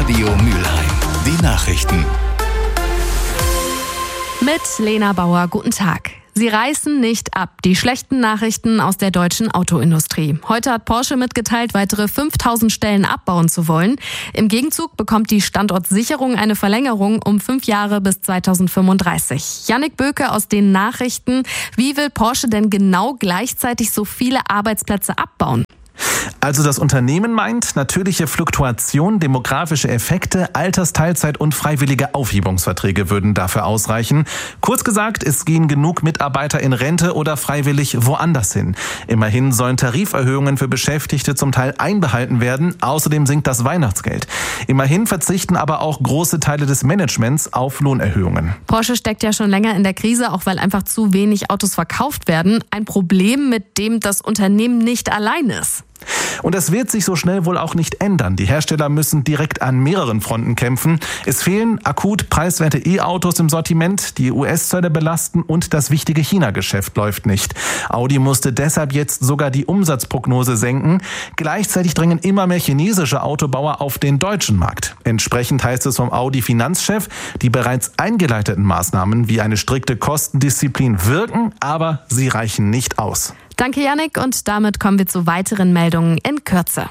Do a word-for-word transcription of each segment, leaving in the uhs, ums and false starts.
Radio Mülheim. Die Nachrichten. Mit Lena Bauer, guten Tag. Sie reißen nicht ab. Die schlechten Nachrichten aus der deutschen Autoindustrie. Heute hat Porsche mitgeteilt, weitere fünftausend Stellen abbauen zu wollen. Im Gegenzug bekommt die Standortsicherung eine Verlängerung um fünf Jahre bis zweitausendfünfunddreißig. Jannik Böke aus den Nachrichten. Wie will Porsche denn genau gleichzeitig so viele Arbeitsplätze abbauen? Also das Unternehmen meint, natürliche Fluktuation, demografische Effekte, Altersteilzeit und freiwillige Aufhebungsverträge würden dafür ausreichen. Kurz gesagt, es gehen genug Mitarbeiter in Rente oder freiwillig woanders hin. Immerhin sollen Tariferhöhungen für Beschäftigte zum Teil einbehalten werden. Außerdem sinkt das Weihnachtsgeld. Immerhin verzichten aber auch große Teile des Managements auf Lohnerhöhungen. Porsche steckt ja schon länger in der Krise, auch weil einfach zu wenig Autos verkauft werden. Ein Problem, mit dem das Unternehmen nicht allein ist. Und das wird sich so schnell wohl auch nicht ändern. Die Hersteller müssen direkt an mehreren Fronten kämpfen. Es fehlen akut preiswerte E-Autos im Sortiment, die U S-Zölle belasten und das wichtige China-Geschäft läuft nicht. Audi musste deshalb jetzt sogar die Umsatzprognose senken. Gleichzeitig drängen immer mehr chinesische Autobauer auf den deutschen Markt. Entsprechend heißt es vom Audi-Finanzchef, die bereits eingeleiteten Maßnahmen wie eine strikte Kostendisziplin wirken, aber sie reichen nicht aus. Danke, Jannik, und damit kommen wir zu weiteren Meldungen in Kürze.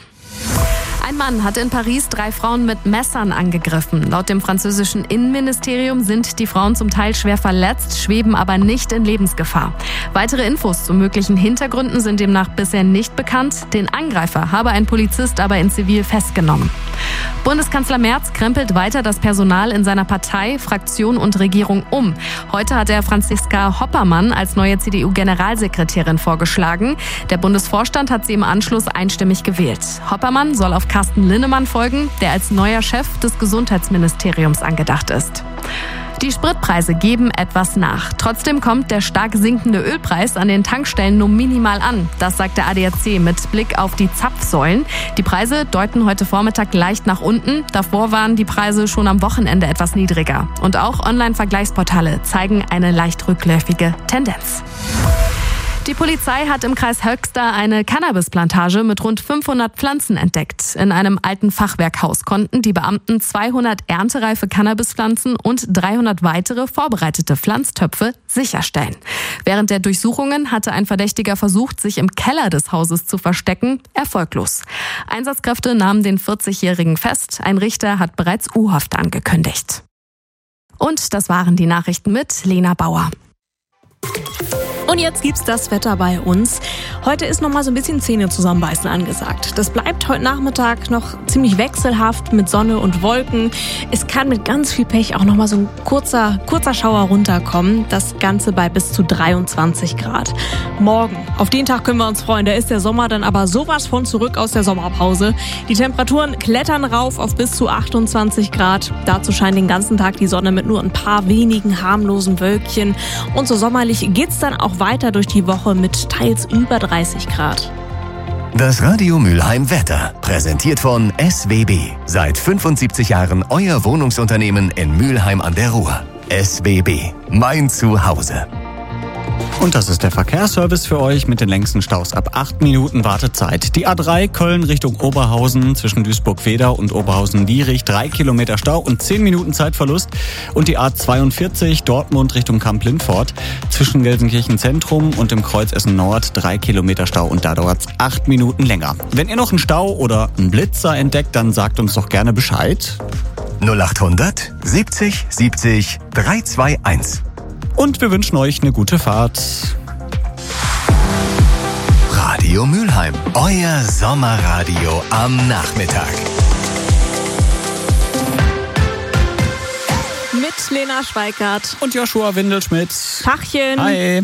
Ein Mann hat in Paris drei Frauen mit Messern angegriffen. Laut dem französischen Innenministerium sind die Frauen zum Teil schwer verletzt, schweben aber nicht in Lebensgefahr. Weitere Infos zu möglichen Hintergründen sind demnach bisher nicht bekannt. Den Angreifer habe ein Polizist aber in Zivil festgenommen. Bundeskanzler Merz krempelt weiter das Personal in seiner Partei, Fraktion und Regierung um. Heute hat er Franziska Hoppermann als neue C D U-Generalsekretärin vorgeschlagen. Der Bundesvorstand hat sie im Anschluss einstimmig gewählt. Hoppermann soll auf Carsten Linnemann folgen, der als neuer Chef des Gesundheitsministeriums angedacht ist. Die Spritpreise geben etwas nach. Trotzdem kommt der stark sinkende Ölpreis an den Tankstellen nur minimal an. Das sagt der A D A C mit Blick auf die Zapfsäulen. Die Preise deuten heute Vormittag leicht nach unten. Davor waren die Preise schon am Wochenende etwas niedriger. Und auch Online-Vergleichsportale zeigen eine leicht rückläufige Tendenz. Die Polizei hat im Kreis Höxter eine Cannabisplantage mit rund fünfhundert Pflanzen entdeckt. In einem alten Fachwerkhaus konnten die Beamten zweihundert erntereife Cannabispflanzen und dreihundert weitere vorbereitete Pflanztöpfe sicherstellen. Während der Durchsuchungen hatte ein Verdächtiger versucht, sich im Keller des Hauses zu verstecken, erfolglos. Einsatzkräfte nahmen den vierzigjährigen fest. Ein Richter hat bereits U-Haft angekündigt. Und das waren die Nachrichten mit Lena Bauer. Und jetzt gibt's das Wetter bei uns. Heute ist noch mal so ein bisschen Zähne zusammenbeißen angesagt. Das bleibt heute Nachmittag noch ziemlich wechselhaft mit Sonne und Wolken. Es kann mit ganz viel Pech auch noch mal so ein kurzer, kurzer Schauer runterkommen. Das Ganze bei bis zu dreiundzwanzig Grad. Morgen, auf den Tag können wir uns freuen. Da ist der Sommer dann aber sowas von zurück aus der Sommerpause. Die Temperaturen klettern rauf auf bis zu achtundzwanzig Grad. Dazu scheint den ganzen Tag die Sonne mit nur ein paar wenigen harmlosen Wölkchen. Und so sommerlich geht's dann auch weiter durch die Woche mit teils über dreißig Grad. Das Radio Mülheim Wetter, präsentiert von S W B. Seit fünfundsiebzig Jahren euer Wohnungsunternehmen in Mülheim an der Ruhr. S W B, mein Zuhause. Und das ist der Verkehrsservice für euch mit den längsten Staus ab acht Minuten Wartezeit. Die A drei Köln Richtung Oberhausen zwischen Duisburg-Feder und Oberhausen-Dierich drei Kilometer Stau und zehn Minuten Zeitverlust. Und die A zweiundvierzig Dortmund Richtung Kamp-Lindfort zwischen Gelsenkirchen Zentrum und dem Kreuz Essen Nord drei Kilometer Stau und da dauert es acht Minuten länger. Wenn ihr noch einen Stau oder einen Blitzer entdeckt, dann sagt uns doch gerne Bescheid. null achthundert siebzig siebzig dreihunderteinundzwanzig. Und wir wünschen euch eine gute Fahrt. Radio Mülheim, euer Sommerradio am Nachmittag. Mit Lena Schweikart Und Joshua Windelschmidt. Tachchen. Hi.